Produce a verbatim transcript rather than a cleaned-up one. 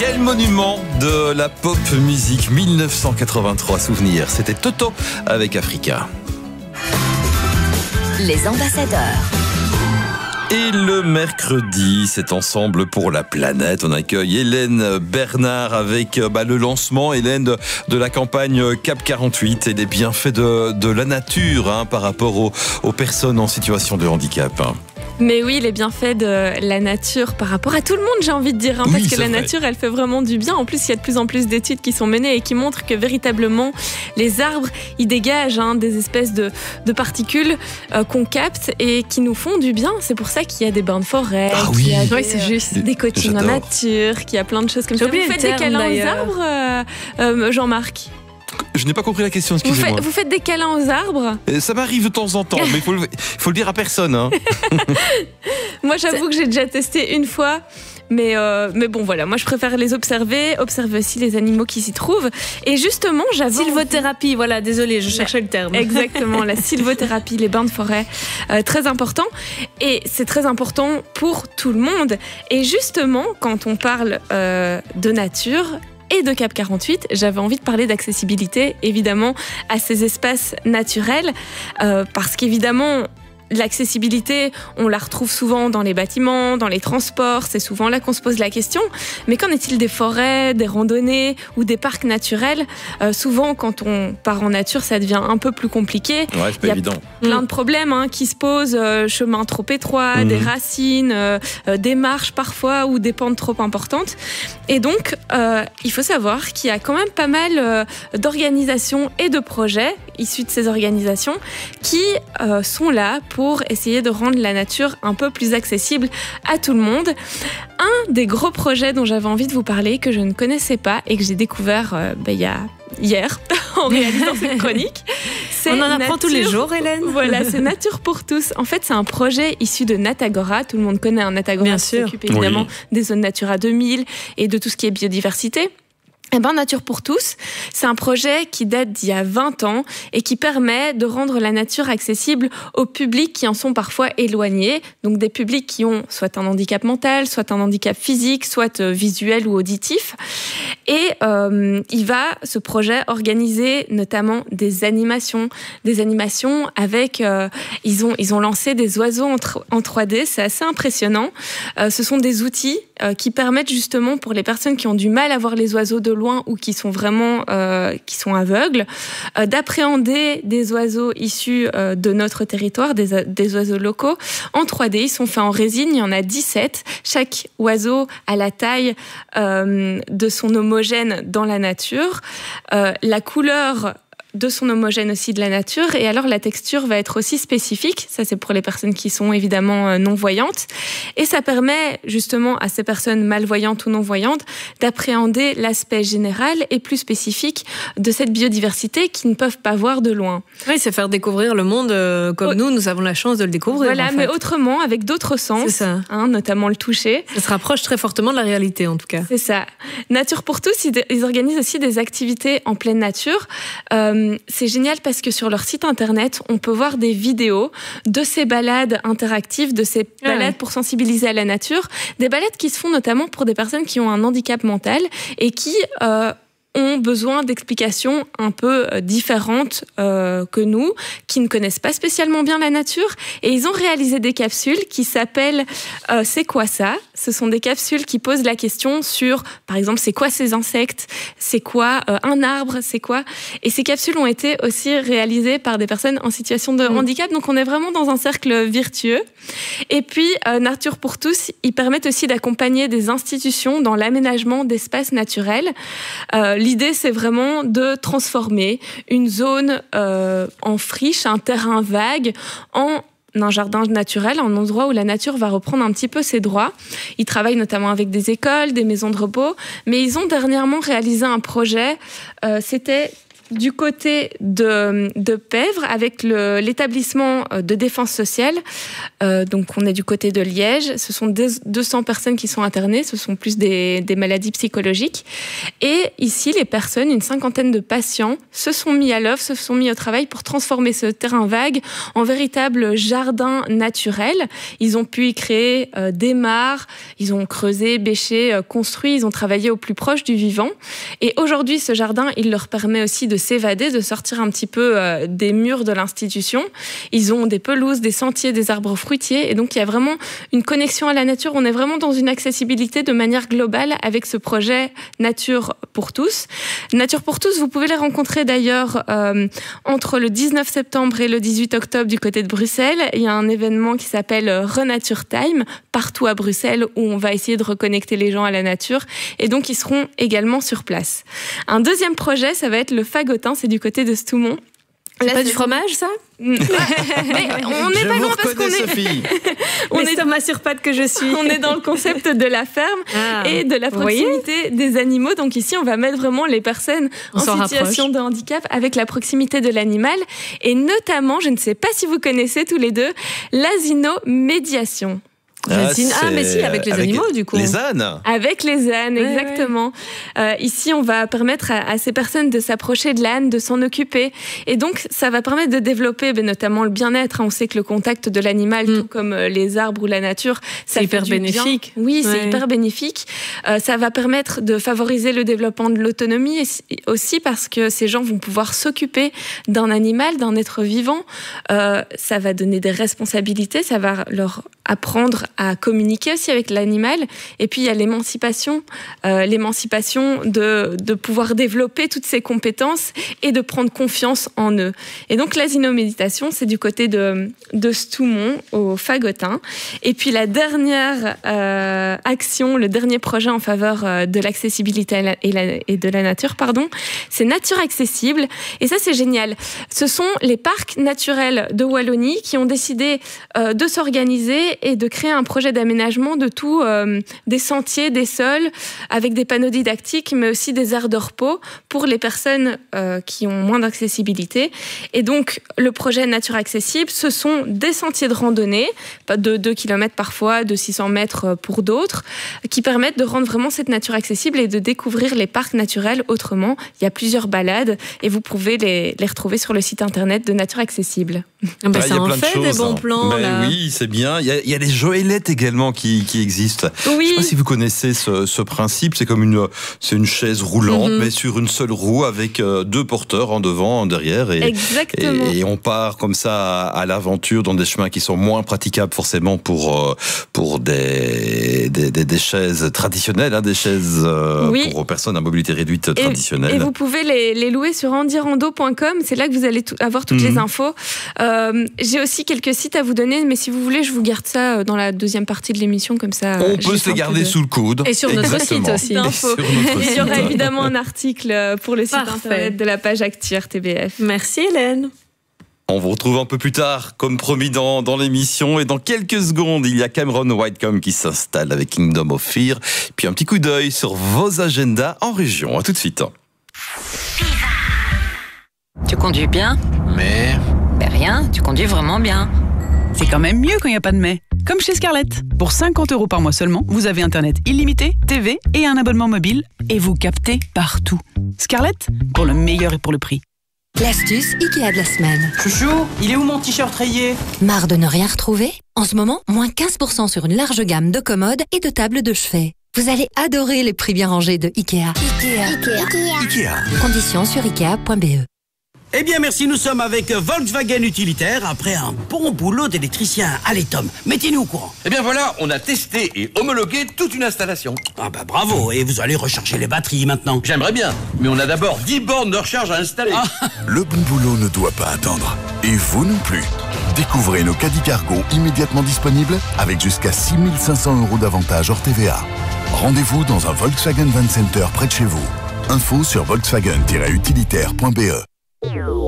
Quel monument de la pop musique mille neuf cent quatre-vingt-trois, souvenir. C'était Toto avec Africa. Les ambassadeurs. Et le mercredi, c'est Ensemble pour la planète. On accueille Hélène Bernard avec bah, le lancement, Hélène, de, de la campagne CAP quarante-huit et les bienfaits de, de la nature hein, par rapport aux, aux personnes en situation de handicap. Mais oui, les bienfaits de la nature par rapport à tout le monde, j'ai envie de dire, hein, Oui, parce que c'est la vrai. nature, elle fait vraiment du bien. En plus, il y a de plus en plus d'études qui sont menées et qui montrent que véritablement, les arbres, ils dégagent hein, des espèces de, de particules euh, qu'on capte et qui nous font du bien. C'est pour ça qu'il y a des bains de forêt, Ah qu'il y a oui. des, Oui, c'est juste. des coachings en J'adore. nature, qu'il y a plein de choses comme J'ai ça. Vous oublié le faites des terme, câlins aux d'ailleurs. arbres, euh, euh, Jean-Marc? Je n'ai pas compris la question, Vous excusez-moi. faites, vous faites des câlins aux arbres? Euh, Ça m'arrive de temps en temps, mais il faut, le- faut le dire à personne. Hein. Moi, j'avoue que j'ai déjà testé une fois. Mais, euh, mais bon, voilà, moi je préfère les observer, observer aussi les animaux qui s'y trouvent. Et justement, j'avais envie- Sylvothérapie, voilà, désolée, je cherchais le terme. Exactement, la sylvothérapie, les bains de forêt, euh, très important. Et c'est très important pour tout le monde. Et justement, quand on parle euh, de nature et de CAP quarante-huit, j'avais envie de parler d'accessibilité, évidemment, à ces espaces naturels. Euh, parce qu'évidemment, l'accessibilité, on la retrouve souvent dans les bâtiments, dans les transports, c'est souvent là qu'on se pose la question. Mais qu'en est-il des forêts, des randonnées ou des parcs naturels? Euh, Souvent, quand on part en nature, ça devient un peu plus compliqué. Ouais, c'est Il pas y a évident. Plein de problèmes hein, qui se posent, euh, chemin trop étroit, Mhm. des racines, euh, euh, des marches parfois ou des pentes trop importantes. Et donc, euh, il faut savoir qu'il y a quand même pas mal euh, d'organisations et de projets issus de ces organisations qui euh, sont là pour essayer de rendre la nature un peu plus accessible à tout le monde. Un des gros projets dont j'avais envie de vous parler, que je ne connaissais pas et que j'ai découvert euh, ben, il y a hier en réalisant cette chronique, c'est On en apprend tous les Nature- jours, Hélène. Voilà, c'est Nature pour tous. En fait, c'est un projet issu de Natagora. Tout le monde connaît un Natagora Bien qui sûr. s'occupe évidemment Oui. des zones Natura deux mille et de tout ce qui est biodiversité. Eh ben, Nature pour tous, c'est un projet qui date d'il y a vingt ans et qui permet de rendre la nature accessible aux publics qui en sont parfois éloignés. Donc des publics qui ont soit un handicap mental, soit un handicap physique, soit euh, visuel ou auditif. Et euh, il va, ce projet, organiser notamment des animations, des animations avec, euh, ils ont ils ont lancé des oiseaux en, tr- en trois D, c'est assez impressionnant. Euh, ce sont des outils euh, qui permettent justement pour les personnes qui ont du mal à voir les oiseaux de loin ou qui sont vraiment euh, qui sont aveugles, euh, d'appréhender des oiseaux issus euh, de notre territoire, des, des oiseaux locaux en trois D. Ils sont faits en résine, il y en a dix-sept. Chaque oiseau a la taille euh, de son homogène dans la nature, euh, la couleur de son homogène aussi de la nature, et alors la texture va être aussi spécifique. Ça, c'est pour les personnes qui sont évidemment euh, non-voyantes, et ça permet justement à ces personnes malvoyantes ou non-voyantes d'appréhender l'aspect général et plus spécifique de cette biodiversité qu'ils ne peuvent pas voir de loin. Oui, c'est faire découvrir le monde euh, comme Oh. nous, nous avons la chance de le découvrir. Voilà, en fait. mais autrement, avec d'autres sens, C'est ça. hein, notamment le toucher. Ça se rapproche très fortement de la réalité, en tout cas. C'est ça. Nature pour tous, ils, ils organisent aussi des activités en pleine nature. Euh, c'est génial parce que sur leur site internet, on peut voir des vidéos de ces balades interactives, de ces Ah balades ouais. pour sensibiliser à la nature. Des balades qui se font notamment pour des personnes qui ont un handicap mental et qui euh, ont besoin d'explications un peu euh, différentes euh, que nous, qui ne connaissent pas spécialement bien la nature. Et ils ont réalisé des capsules qui s'appellent euh, C'est quoi ça ? Ce sont des capsules qui posent la question sur, par exemple, c'est quoi ces insectes ? C'est quoi euh, un arbre ? C'est quoi ? Et ces capsules ont été aussi réalisées par des personnes en situation de Mmh. handicap. Donc on est vraiment dans un cercle vertueux. Et puis, euh, Nature pour tous, ils permettent aussi d'accompagner des institutions dans l'aménagement d'espaces naturels. Euh, L'idée, c'est vraiment de transformer une zone euh, en friche, un terrain vague, en un jardin naturel, un endroit où la nature va reprendre un petit peu ses droits. Ils travaillent notamment avec des écoles, des maisons de repos, mais ils ont dernièrement réalisé un projet, euh, c'était du côté de, de Pèvre, avec le, l'établissement de défense sociale. Euh, donc, on est du côté de Liège. Ce sont deux cents personnes qui sont internées. Ce sont plus des, des maladies psychologiques. Et ici, les personnes, une cinquantaine de patients, se sont mis à l'œuvre, se sont mis au travail pour transformer ce terrain vague en véritable jardin naturel. Ils ont pu y créer euh, des mares, ils ont creusé, bêché, euh, construit, ils ont travaillé au plus proche du vivant. Et aujourd'hui, ce jardin, il leur permet aussi de s'évader, de sortir un petit peu euh, des murs de l'institution. Ils ont des pelouses, des sentiers, des arbres fruitiers. Et donc, il y a vraiment une connexion à la nature. On est vraiment dans une accessibilité de manière globale avec ce projet Nature pour tous. Nature pour tous, vous pouvez les rencontrer d'ailleurs euh, entre le dix-neuf septembre et le dix-huit octobre du côté de Bruxelles. Il y a un événement qui s'appelle Renature Time, partout à Bruxelles, où on va essayer de reconnecter les gens à la nature. Et donc, ils seront également sur place. Un deuxième projet, ça va être le Fagotin, c'est du côté de Stoumont. C'est Là, pas c'est du fromage, ça? Mais on n'est pas loin parce qu'on est... on est Thomas sur pattes que je suis. On est dans le concept de la ferme ah, et de la proximité des animaux. Donc ici, on va mettre vraiment les personnes on en situation rapproche. de handicap avec la proximité de l'animal. Et notamment, je ne sais pas si vous connaissez tous les deux, l'asinomédiation. Ah, ah, mais si, avec les avec animaux, du coup. Les ânes. Avec les ânes, ouais, exactement. Ouais. Euh, ici, on va permettre à, à ces personnes de s'approcher de l'âne, de s'en occuper. Et donc, ça va permettre de développer ben, notamment le bien-être. On sait que le contact de l'animal, mm. tout comme les arbres ou la nature, ça c'est hyper bénéfique. Bien. Oui, ouais. c'est hyper bénéfique. Euh, ça va permettre de favoriser le développement de l'autonomie aussi parce que ces gens vont pouvoir s'occuper d'un animal, d'un être vivant. Euh, ça va donner des responsabilités, ça va leur apprendre à communiquer aussi avec l'animal. Et puis, il y a l'émancipation, euh, l'émancipation de, de pouvoir développer toutes ces compétences et de prendre confiance en eux. Et donc, l'asinoméditation, c'est du côté de, de Stoumont, au Fagotin. Et puis, la dernière euh, action, le dernier projet en faveur euh, de l'accessibilité et, la, et, la, et de la nature, pardon, c'est Nature Accessible. Et ça, c'est génial. Ce sont les parcs naturels de Wallonie qui ont décidé euh, de s'organiser et de créer un projet d'aménagement de tout, euh, des sentiers, des sols, avec des panneaux didactiques, mais aussi des aires de repos pour les personnes euh, qui ont moins d'accessibilité. Et donc, le projet Nature Accessible, ce sont des sentiers de randonnée, de deux kilomètres parfois, de six cents mètres pour d'autres, qui permettent de rendre vraiment cette nature accessible et de découvrir les parcs naturels autrement. Il y a plusieurs balades et vous pouvez les, les retrouver sur le site internet de Nature Accessible. Ah bah, ça en fait choses, des bons hein. plans. Ben là. Oui, c'est bien. Il y a, il y a les joëlettes également qui, qui existent. Oui. Je ne sais pas si vous connaissez ce, ce principe. C'est comme une, c'est une chaise roulante, mm-hmm. mais sur une seule roue avec deux porteurs en devant, en derrière. Et, Exactement. Et, et on part comme ça à, à l'aventure dans des chemins qui sont moins praticables forcément pour, pour des, des, des, des chaises traditionnelles, hein, des chaises oui. pour personnes à mobilité réduite et, traditionnelles. Et vous pouvez les, les louer sur handirando point com. C'est là que vous allez tout, avoir toutes mm-hmm. les infos. Euh, j'ai aussi quelques sites à vous donner, mais si vous voulez, je vous garde ça dans la deuxième partie de l'émission, comme ça. On peut se les garder de... sous le coude. Et sur notre site aussi. Sur notre Il y aura site. évidemment un article pour le site Parfait. internet de la page Actu R T B F. Merci Hélène. On vous retrouve un peu plus tard, comme promis dans, dans l'émission. Et dans quelques secondes, il y a Cameron Whitecomb qui s'installe avec Kingdom of Fear. Puis un petit coup d'œil sur vos agendas en région. À tout de suite. Tu conduis bien? Mais... Ben rien, tu conduis vraiment bien. C'est quand même mieux quand il n'y a pas de mais. Comme chez Scarlett. Pour cinquante euros par mois seulement, vous avez Internet illimité, T V et un abonnement mobile. Et vous captez partout. Scarlett, pour le meilleur et pour le prix. L'astuce Ikea de la semaine. Chouchou, il est où mon t-shirt rayé? Marre de ne rien retrouver? En ce moment, moins quinze pour cent sur une large gamme de commodes et de tables de chevet. Vous allez adorer les prix bien rangés de Ikea. Ikea. Ikea. Ikea. Conditions sur ikea point b e. Eh bien merci, nous sommes avec Volkswagen Utilitaire après un bon boulot d'électricien. Allez Tom, mettez-nous au courant. Eh bien voilà, on a testé et homologué toute une installation. Ah bah bravo, et vous allez recharger les batteries maintenant. J'aimerais bien, mais on a d'abord dix bornes de recharge à installer. Ah. Le bon boulot ne doit pas attendre. Et vous non plus. Découvrez nos caddies cargo immédiatement disponibles avec jusqu'à six mille cinq cents euros d'avantage hors T V A. Rendez-vous dans un Volkswagen Van Center près de chez vous. Info sur volkswagen tiret utilitaire point b e.